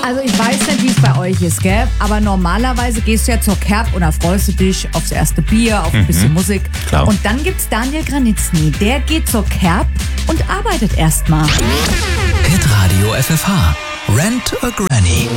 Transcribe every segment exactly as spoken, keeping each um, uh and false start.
Also ich weiß nicht, wie es bei euch ist, gell? Aber normalerweise gehst du ja zur Kerb und da freust du dich aufs erste Bier, auf ein bisschen Musik. Klar. Und dann gibt's Daniel Granitzny. Der geht zur Kerb und arbeitet erstmal. Hitradio F F H. Rent a Granny.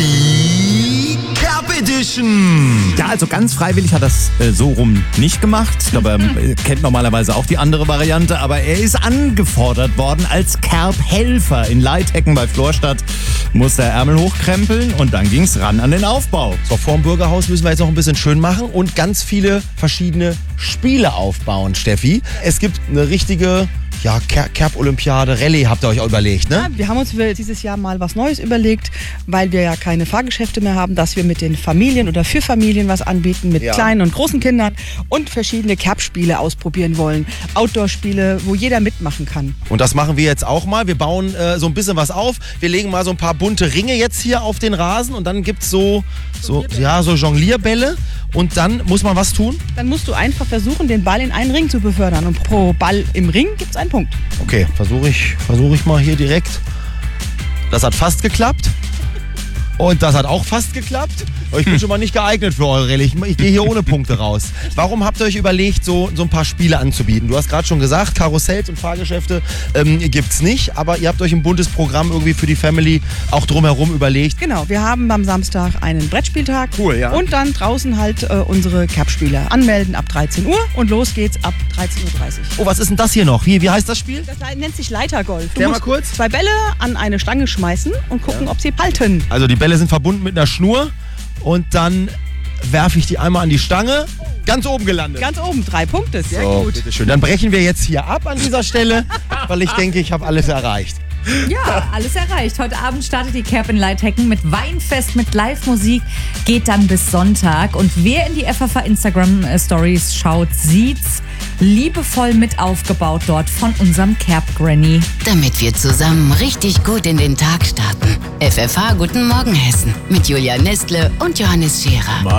Die Kerb Edition. Ja, also ganz freiwillig hat das äh, so rum nicht gemacht. Ich glaube, er äh, kennt normalerweise auch die andere Variante. Aber er ist angefordert worden als Kerbhelfer. In Leithecken bei Florstadt musste er Ärmel hochkrempeln und dann ging's ran an den Aufbau. So, vor dem Bürgerhaus müssen wir jetzt noch ein bisschen schön machen und ganz viele verschiedene Spiele aufbauen, Steffi. Es gibt eine richtige... Ja, Ker- Kerb-Olympiade, Rallye habt ihr euch auch überlegt, ne? Ja, wir haben uns für dieses Jahr mal was Neues überlegt, weil wir ja keine Fahrgeschäfte mehr haben, dass wir mit den Familien oder für Familien was anbieten, mit Ja. kleinen und großen Kindern und verschiedene Kerbspiele ausprobieren wollen. Outdoor-Spiele, wo jeder mitmachen kann. Und das machen wir jetzt auch mal. Wir bauen äh, so ein bisschen was auf. Wir legen mal so ein paar bunte Ringe jetzt hier auf den Rasen und dann gibt's so, so, ja, so Jonglierbälle. Und dann muss man was tun? Dann musst du einfach versuchen, den Ball in einen Ring zu befördern. Und pro Ball im Ring gibt es einen Punkt. Okay, versuche ich, versuch ich mal hier direkt. Das hat fast geklappt. Und das hat auch fast geklappt. Aber ich bin schon mal nicht geeignet für eure Rallye. Ich, ich gehe hier ohne Punkte raus. Warum habt ihr euch überlegt, so, so ein paar Spiele anzubieten? Du hast gerade schon gesagt, Karussells und Fahrgeschäfte ähm, gibt's nicht. Aber ihr habt euch ein buntes Programm irgendwie für die Family auch drumherum überlegt. Genau, wir haben am Samstag einen Brettspieltag. Cool, ja. Und dann draußen halt äh, unsere Kerbspiele. Anmelden ab dreizehn Uhr und los geht's ab dreizehn Uhr dreißig. Oh, was ist denn das hier noch? Wie, wie heißt das Spiel? Das nennt sich Leitergolf. Du Klär mal musst kurz. zwei Bälle an eine Stange schmeißen und gucken, ob sie halten. Also die Bälle sind verbunden mit einer Schnur. Und dann werfe ich die einmal an die Stange. Ganz oben gelandet. Ganz oben, drei Punkte, sehr So, gut. bitteschön. Dann brechen wir jetzt hier ab an dieser Stelle, weil ich denke, ich habe alles erreicht. Ja, alles erreicht. Heute Abend startet die Kerb in Leithecken mit Weinfest, mit Live-Musik. Geht dann bis Sonntag. Und wer in die F F H Instagram-Stories schaut, sieht's liebevoll mit aufgebaut dort von unserem Kerb-Granny. Damit wir zusammen richtig gut in den Tag starten. F F H Guten Morgen Hessen mit Julia Nestle und Johannes Scherer.